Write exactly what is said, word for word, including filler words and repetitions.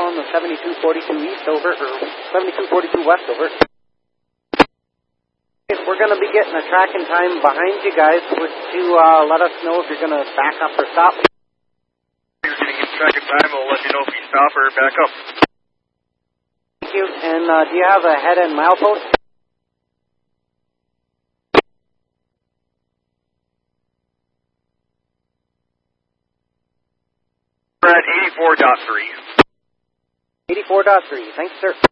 on the seventy-two forty-two east over, or seventy-two forty-two west over. If we're going to be getting a tracking time behind you guys, would you uh, let us know if you're going to back up or stop? You're going to get tracking time. We'll let you know if you stop or back up. Thank you. And uh, do you have a head and milepost? We're at eighty-four point three. eighty-four point three. Thanks, sir.